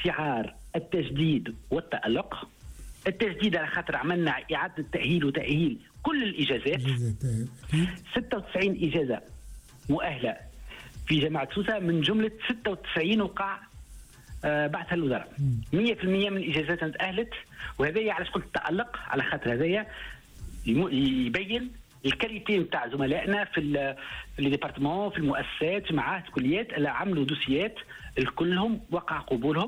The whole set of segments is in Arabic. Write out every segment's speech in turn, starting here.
شعار التجديد والتألق. التجديد على خاطر عملنا إعادة تأهيل وتأهيل كل الإجازات، 96 إجازة مؤهلة في جامعة سوسة من جملة 96 وقع بعثها الوزارة. 100% من الإجازات تأهلت، وهذا على شكل التألق، على خاطر هذا يبين الكاليتي نتاع زملائنا في الديبارتمون، في المؤسسات، في المعاهد، الكليات اللي عملوا دوسيات الكلهم وقع قبولهم.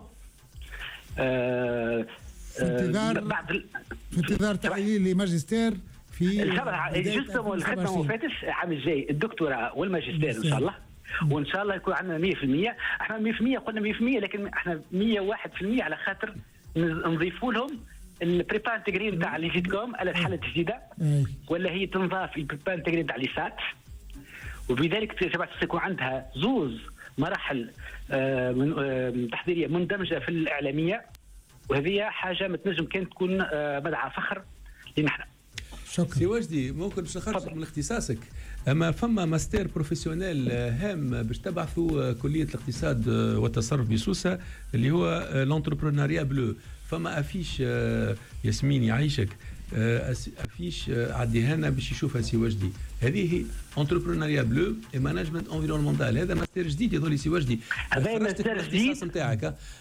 في انتظار تأهيل لماجستير في جوستومون الخدمه ما فاتش العام الجاي الدكتوراه والماجستير ان شاء الله، وان شاء الله يكون عندنا 100%. احنا 100% قلنا 100%، لكن احنا 101% على خاطر نضيفوا لهم البريبا انتجري نتاع لي جيتكم على الحاله الجديده، ولا هي تنضاف البريبا انتجري نتاع لي سات، وبذلك جامعه سيكون عندها زوز مراحل تحضيريه مندمجه في الاعلاميه، وهذه حاجه ما تنجم كانت تكون مدعى فخر لنا احنا. شكرا سي وجدي. ممكن باش نخرج من اختصاصك، اما فما ماستر بروفيسيونيل هام باش تبعثوا كليه الاقتصاد والتصرف بسوسه اللي هو لونتربرونيا بلو. فما افيش ياسمين يعيشك، افيش عديها لنا باش يشوفها سي وجدي. هذه انتربرونيا بلو اي مانجمنت انفيرونمونتال. هذا ماستر جديد يظل سي وجدي. هذا ماستر جديد نتاعك.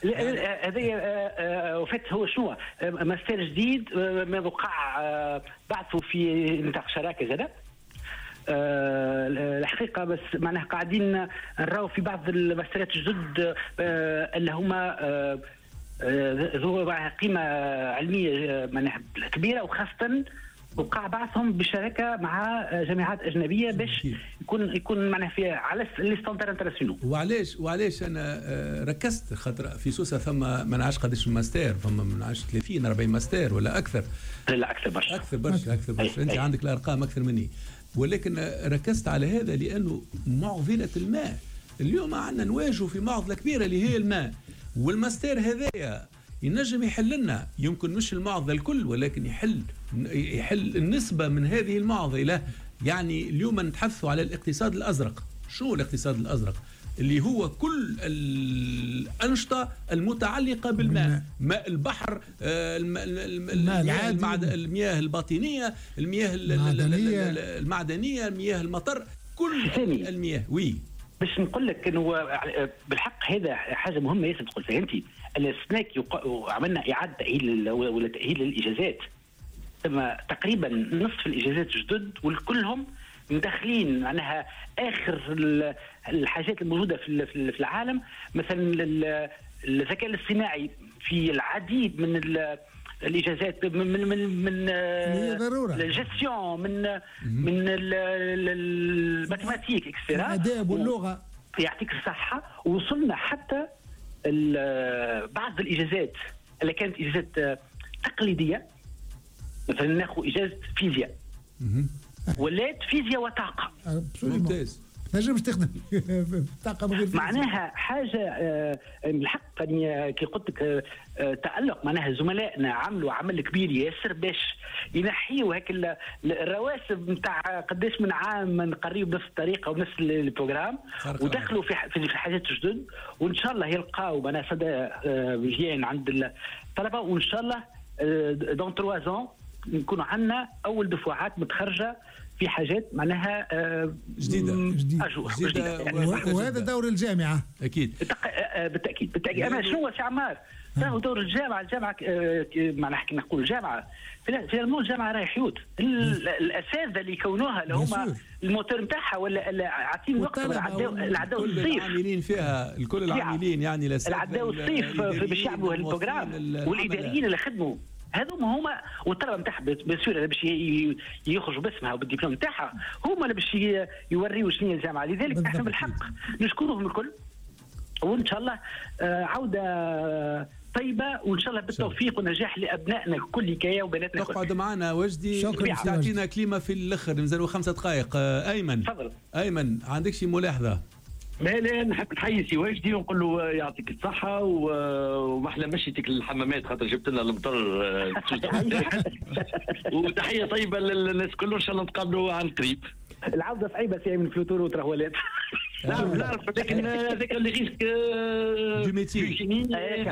هذا وفات هو شنو ماستر جديد ما وقع بعثوا في نطاق شراكه زاد. الحقيقه بس معناها قاعدين نراو في بعض الماسترات الجدد اللي هما ذو قيمه علميه معناها كبيره، وخاصه وقع بعضهم بشراكه مع جامعات اجنبيه باش يكون معناها فيها على لي ستاندر انترناسيونال. وعلاش انا ركزت خاطر في سوسه ثم ما نعرفش قداش ماستر، فما ما نعرفش 30 40 ماستر ولا اكثر. لا اكثر برشا. اكثر برشا. انت عندك الارقام اكثر مني، ولكن ركزت على هذا لانه معضله الماء اليوم عندنا نواجهوا في معضله كبيره اللي هي الماء، والماستر هذايا ينجم يحل لنا، يمكن مش المعضله الكل ولكن يحل النسبه من هذه المعضله. يعني اليوم نتحدثوا على الاقتصاد الازرق. شو الاقتصاد الازرق؟ اللي هو كل الأنشطة المتعلقة بالماء، ماء البحر، المياه الباطنية، المياه المعدنية، المياه المطر، كل المياه. باش نقول لك انه بالحق هذا حاجه مهمه ياسر تقول فيها انت. السناك عملنا اعاده تاهيل ولا تاهيل للاجازات، ثم تقريبا نصف الاجازات جدد والكلهم مدخلين معناها اخر الحاجات الموجوده في العالم. مثلا الذكاء الاصطناعي في العديد من الاجازات من الجيستيون من الماتيماتيك اكسترا، الاداب واللغه. يعطيك الصحه. وصلنا حتى بعض الاجازات اللي كانت اجازات تقليديه، مثلا ناخذ اجازه فيزياء ولات فيزياء وطاقه. ممتاز. نجم تخدم طاقه من غير معناها حاجه بالحق. يعني كي قلت لك تألق، معناها زملائنا عملوا عمل كبير ياسر باش ينحيوا هيك الرواسب نتاع قداش من عام نقريوا بنفس الطريقه ونفس البروجرام، ودخلوا في حاجات جدد، وان شاء الله يلقاو معناها صدى مزيان عند الطلبه، وان شاء الله دون 3 ans نكونوا عندنا اول دفعات متخرجه في حاجات معناها جديده. وهذا دور الجامعه اكيد. بالتاكيد. اما شنو سي عمار؟ راهو دور الجامعه معناها حكينا نقول الجامعه في الجامعه راهي حيوت. الاساتذه اللي يكونوها اللي هما الموتور نتاعها ولا عاطين وقت العداء الصيف العاملين فيها، الكل العاملين يعني العداء الصيف باش يعملوا هالبروجرام، والاداريين اللي خدموا هما والطلبه نتاعها بسهوله اللي باش يخرجوا باسمها وبالدبلوم نتاعها، هما اللي باش يوريوا شنو هي الجامعه. لذلك احنا بالحق نشكرهم الكل، وان شاء الله عوده طيبه، وان شاء الله بالتوفيق والنجاح لابنائنا الكل كيا وبناتنا الكل. تقعد معنا وجدي تعطينا كلمه في الاخر، نزلوا 5 دقائق. ايمن تفضل. ايمن عندك شي ملاحظه؟ لا نحب نحيي سي واجدي ونقول له يعطيك الصحة ومحلى مشيتك للحمامات خاطر جبت لنا المطر. وتحية طيبة للناس كله، إن شاء الله نتقابلوا عن قريب. العودة صعيبة سي من فلوتور وترهولات. نعرف لكن هذاك اللي ريسك دو ميتي.